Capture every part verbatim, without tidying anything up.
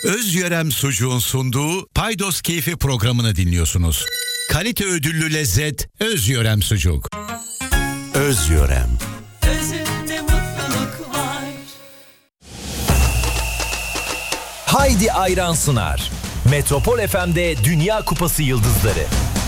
Özyörem Sucuğun sunduğu Paydos Keyfi programını dinliyorsunuz. Kalite ödüllü lezzet Özyörem Sucuk. Özyörem. Özünde mutluluk var. Haydi Ayran sunar. Metropol F M'de Dünya Kupası Yıldızları.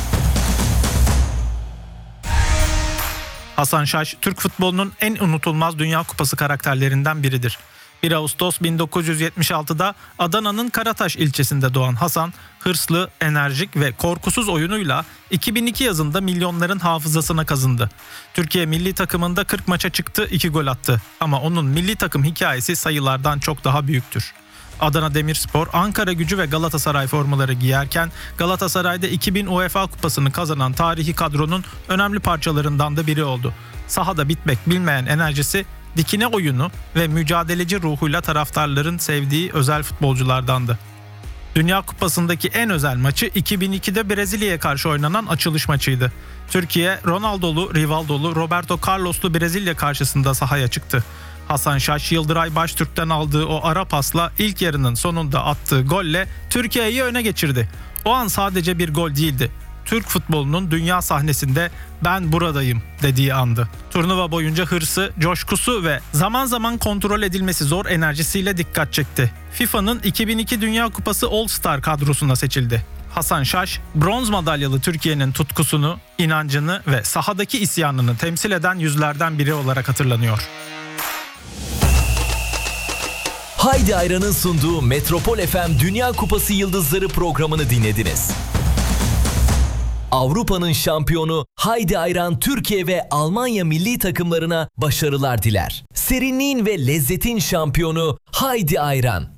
Hasan Şaş, Türk futbolunun en unutulmaz Dünya Kupası karakterlerinden biridir. bir Ağustos bin dokuz yüz yetmiş altıda Adana'nın Karataş ilçesinde doğan Hasan, hırslı, enerjik ve korkusuz oyunuyla iki bin iki yazında milyonların hafızasına kazındı. Türkiye milli takımında kırk maça çıktı, iki gol attı. Ama onun milli takım hikayesi sayılardan çok daha büyüktür. Adana Demirspor, Ankaragücü ve Galatasaray formaları giyerken Galatasaray'da iki bin UEFA Kupası'nı kazanan tarihi kadronun önemli parçalarından da biri oldu. Sahada bitmek bilmeyen enerjisi, dikine oyunu ve mücadeleci ruhuyla taraftarların sevdiği özel futbolculardandı. Dünya Kupası'ndaki en özel maçı iki bin ikide Brezilya'ya karşı oynanan açılış maçıydı. Türkiye, Ronaldo'lu, Rivaldo'lu, Roberto Carlos'lu Brezilya karşısında sahaya çıktı. Hasan Şaş, Yıldıray Baştürk'ten aldığı o ara pasla ilk yarının sonunda attığı golle Türkiye'yi öne geçirdi. O an sadece bir gol değildi. Türk futbolunun dünya sahnesinde "ben buradayım" dediği andı. Turnuva boyunca hırsı, coşkusu ve zaman zaman kontrol edilmesi zor enerjisiyle dikkat çekti. FIFA'nın iki bin iki Dünya Kupası All Star kadrosuna seçildi. Hasan Şaş, bronz madalyalı Türkiye'nin tutkusunu, inancını ve sahadaki isyanını temsil eden yüzlerden biri olarak hatırlanıyor. Haydi Ayran'ın sunduğu Metropol F M Dünya Kupası Yıldızları programını dinlediniz. Avrupa'nın şampiyonu Haydi Ayran Türkiye ve Almanya milli takımlarına başarılar diler. Serinliğin ve lezzetin şampiyonu Haydi Ayran.